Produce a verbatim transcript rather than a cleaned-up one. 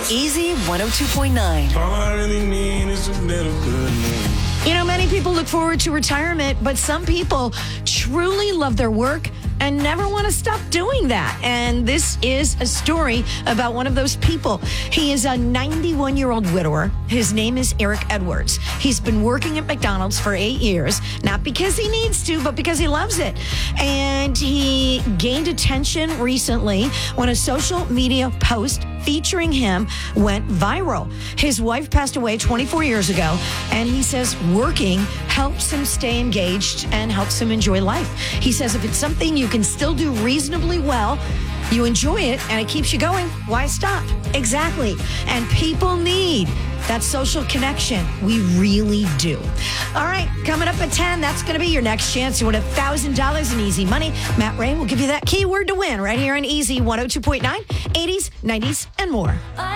Easy one oh two point nine. All I really need is a little good news. You know, many people look forward to retirement, but some people truly love their work and never want to stop doing that. And this is a story about one of those people. He is a ninety-one-year-old widower. His name is Eric Edwards. He's been working at McDonald's for eight years, not because he needs to, but because he loves it. And he gained attention recently when a social media post featuring him went viral. His wife passed away twenty-four years ago, and he says working helps him stay engaged and helps him enjoy life. He says if it's something you can still do reasonably well, you enjoy it, and it keeps you going, why stop? Exactly. And people need that social connection. We really do. All right, coming up at ten, that's going to be your next chance to win one thousand dollars in easy money. Matt Ray will give you that keyword to win right here on Easy one oh two point nine, eighties, nineties, and more.